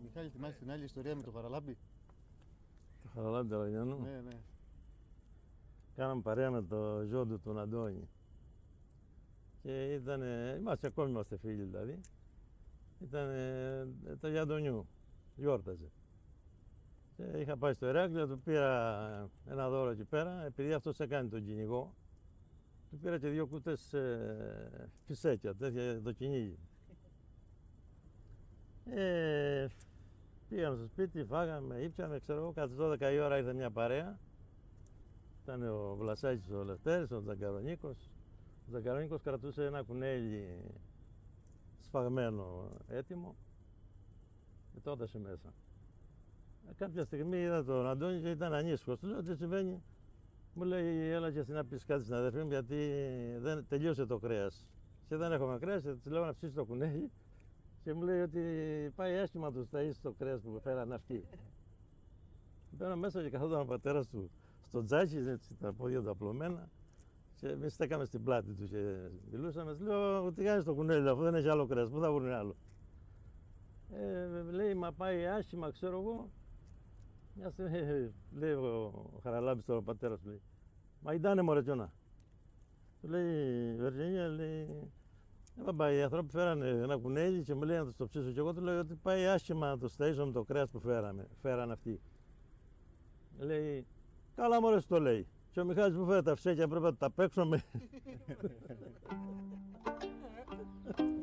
Μιχάλη, θυμάσαι την άλλη ιστορία με το Χαραλάμπι? Το Χαραλάμπι του Αραγιανού. Ναι, ναι. Κάναμε παρέα με το γιο του τον Αντώνη. Και είμαστε φίλοι δηλαδή. Ήταν το Γιαντονιού, γιόρταζε. Και είχα πάει στο Ηράκλειο, του πήρα ένα δώρο εκεί πέρα, επειδή αυτός έκανε τον κυνηγό. Του πήρα και 2 κούτες φυσέκια, τέτοια το κυνήγι. Πήγαμε στο σπίτι, φάγαμε, ήπιαμε, ξέρω εγώ, κατά τις 12 η ώρα ήρθε μια παρέα. Ήταν ο Βλασάκης ο Λευτέρης, ο Τζαγκαρονίκος. Ο Τζαγκαρονίκος κρατούσε ένα κουνέλι σφαγμένο έτοιμο και το έτασε μέσα. Κάποια στιγμή είδα τον Αντώνη και ήταν ανήσυχος. Του λέω τι συμβαίνει. Μου λέει έλα και να πεις κάτι στην αδερφή μου γιατί δεν τελείωσε το κρέας. Και δεν έχουμε κρέας, της λέω να ψήσει το κουνέλι και μου λέει ότι πάει άσχημα τους ταΐσεις το κρέας που φέραν αυτοί. Μπαίνω μέσα και καθόταν ο πατέρας του στο τζάκι, έτσι, τα πόδια του απλωμένα και εμείς στέκαμε στην πλάτη του και μιλούσαμε. Λέω τι κάνεις το κουνέλι αφού δεν έχει άλλο κρέας, πού θα βρουν άλλο. Λέει μα πάει άσχημα ξέρω εγώ. Μια στιγμή λέει ο Χαραλάμπης τώρα ο πατέρας του λέει μα ητάνε μωρέ κιόνα. Του λέει Βερζίνια λέει μπαμπά οι άνθρωποι φέρανε ένα κουνέλι και μου λέει να το ψήσω και εγώ του λέω ότι πάει άσχημα να το σταΐσω με το κρέας που φέραν αυτοί. Λέει καλά μωρέ σου το λέει. Και ο Μιχάλης που φέρε τα φυσέκια πρέπει να τα παίξουμε.